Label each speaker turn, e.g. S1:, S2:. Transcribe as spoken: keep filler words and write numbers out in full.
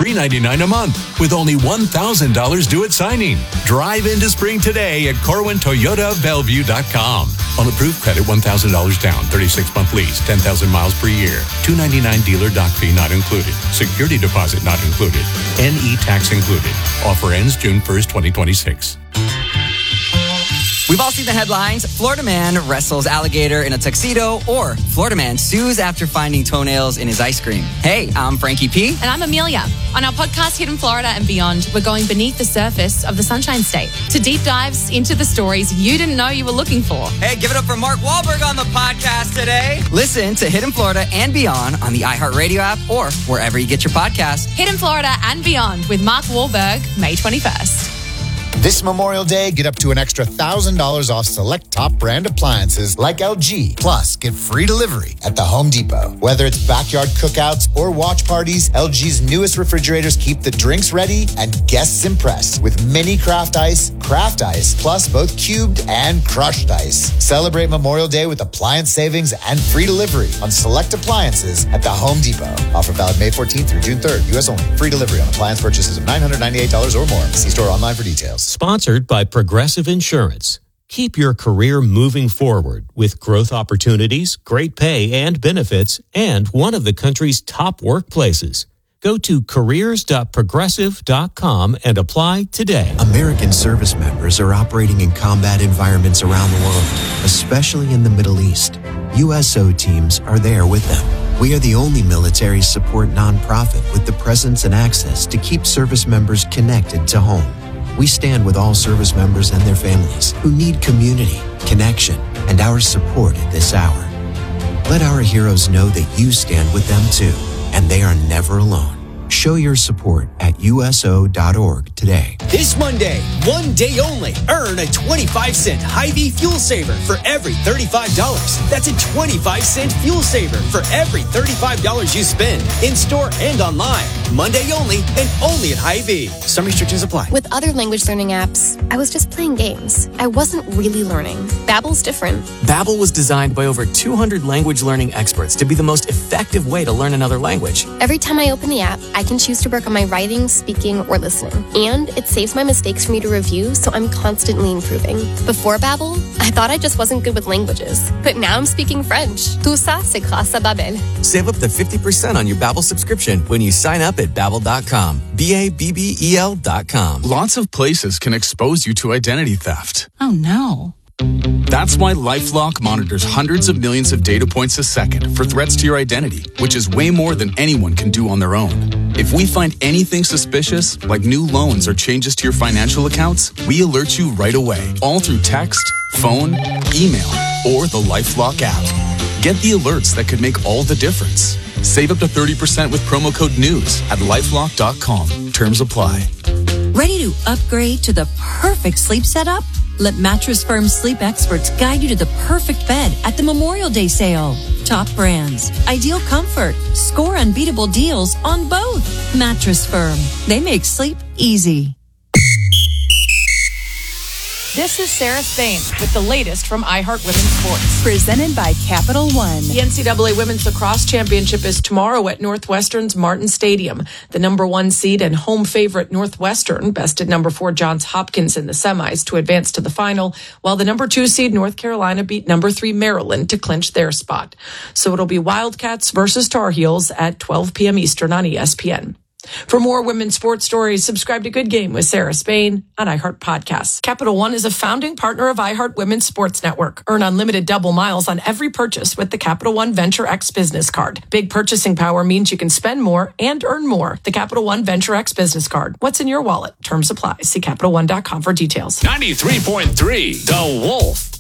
S1: three hundred ninety-nine dollars a month with only one thousand dollars due at signing. Drive into spring today at Corwin Toyota Bellevue dot com. On approved credit, one thousand dollars down, thirty-six month lease, ten thousand miles per year. two hundred ninety-nine dollars dealer doc fee not included. Security deposit not included. N E tax included. Offer ends June first, twenty twenty-six.
S2: We've all seen the headlines. Florida man wrestles alligator in a tuxedo, or Florida man sues after finding toenails in his ice cream. Hey, I'm Frankie P.
S3: And I'm Amelia. On our podcast, Hidden Florida and Beyond, we're going beneath the surface of the Sunshine State to deep dives into the stories you didn't know you were looking for.
S2: Hey, give it up for Mark Wahlberg on the podcast today. Listen to Hidden Florida and Beyond on the iHeartRadio app or wherever you get your podcasts.
S3: Hidden Florida and Beyond with Mark Wahlberg, May twenty-first.
S4: This Memorial Day, get up to an extra one thousand dollars off select top brand appliances like L G. Plus, get free delivery at the Home Depot. Whether it's backyard cookouts or watch parties, L G's newest refrigerators keep the drinks ready and guests impressed with mini craft ice, craft ice, plus both cubed and crushed ice. Celebrate Memorial Day with appliance savings and free delivery on select appliances at the Home Depot. Offer valid May fourteenth through June third. U S only. Free delivery on appliance purchases of nine hundred ninety-eight dollars or more. See store online for details.
S5: Sponsored by Progressive Insurance. Keep your career moving forward with growth opportunities, great pay and benefits, and one of the country's top workplaces. Go to careers dot progressive dot com and apply today.
S6: American service members are operating in combat environments around the world, especially in the Middle East. U S O teams are there with them. We are the only military support nonprofit with the presence and access to keep service members connected to home. We stand with all service members and their families who need community, connection, and our support at this hour. Let our heroes know that you stand with them too, and they are never alone. Show your support at U S O dot org today.
S7: This Monday, one day only, earn a twenty-five cent Hy-Vee fuel saver for every thirty-five dollars. That's a twenty-five cent fuel saver for every thirty-five dollars you spend in store and online. Monday only and only at Hy-Vee. Some restrictions apply.
S8: With other language learning apps, I was just playing games. I wasn't really learning. Babbel's different.
S9: Babbel was designed by over two hundred language learning experts to be the most effective way to learn another language.
S8: Every time I open the app, I can choose to work on my writing, speaking, or listening. And it saves my mistakes for me to review, so I'm constantly improving. Before Babbel, I thought I just wasn't good with languages. But now I'm speaking French. Tout ça, c'est grâce à Babbel.
S9: Save up to fifty percent on your Babbel subscription when you sign up at babbel dot com. B A B B E L dot com.
S10: Lots of places can expose you to identity theft.
S3: Oh, no.
S10: That's why LifeLock monitors hundreds of millions of data points a second for threats to your identity, which is way more than anyone can do on their own. If we find anything suspicious, like new loans or changes to your financial accounts, we alert you right away, all through text, phone, email, or the LifeLock app. Get the alerts that could make all the difference. Save up to thirty percent with promo code NEWS at lifelock dot com. Terms apply.
S11: Ready to upgrade to the perfect sleep setup? Let Mattress Firm sleep experts guide you to the perfect bed at the Memorial Day sale. Top brands, ideal comfort, score unbeatable deals on both. Mattress Firm, they make sleep easy.
S12: This is Sarah Spain with the latest from iHeart Women's Sports.
S13: Presented by Capital One.
S12: The N C double A Women's Lacrosse Championship is tomorrow at Northwestern's Martin Stadium. The number one seed and home favorite Northwestern bested number four Johns Hopkins in the semis to advance to the final, while the number two seed North Carolina beat number three Maryland to clinch their spot. So it'll be Wildcats versus Tar Heels at twelve p.m. Eastern on E S P N. For more women's sports stories, subscribe to Good Game with Sarah Spain on iHeart Podcasts. Capital One is a founding partner of iHeart Women's Sports Network. Earn unlimited double miles on every purchase with the Capital One Venture X Business Card. Big purchasing power means you can spend more and earn more. The Capital One Venture X Business Card. What's in your wallet? Terms apply. See Capital One dot com for details.
S1: ninety-three point three The Wolf.